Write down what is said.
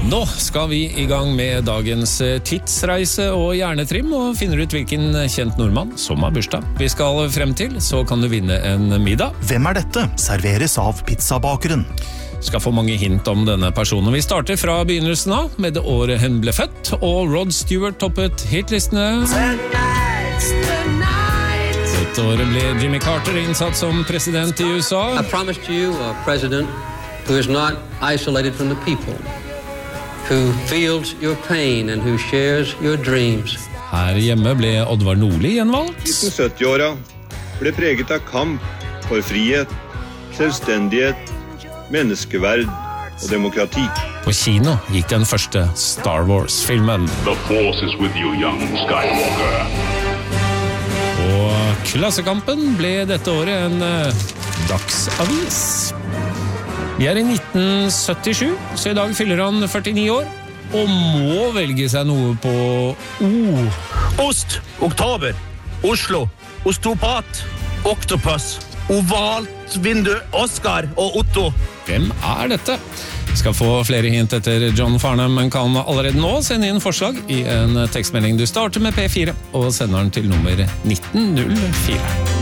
Nå skal vi i gang med dagens tidsreise og hjernetrim og finner ut hvilken kjent nordmann som har bursdag. Vi skal frem til, så kan du vinne en middag. Hvem er dette? Serveres av pizzabakeren. Skal få mange hint om denne personen. Vi starter fra begynnelsen av, med det året hun ble født, og Rod Stewart toppet hitlistene. Dette året ble Jimmy Carter innsatt som president i USA. I promise you a president who is not isolated from the people. Who feels your pain and who shares your dreams. Her hjemme ble Oddvar Nordli gjenvalgt. 1970-åra ble preget av kamp for frihet, selvstendighet, menneskeverd og demokrati. På kino gikk den første Star Wars-filmen. The Force is with you, young Skywalker. Og Klassekampen ble dette året en dagsavis. Vi er i 1977, så i dag fyller han 49 år, og må velge seg noe på O. Ost, oktober, Oslo, osteopat, oktopus, ovalt vindu, Oscar og Otto. Hvem er dette? Skal få flere hint etter John Farnham, men kan allerede nå sende inn forslag i en tekstmelding. Du starter med P4 og sender den til nummer 1904.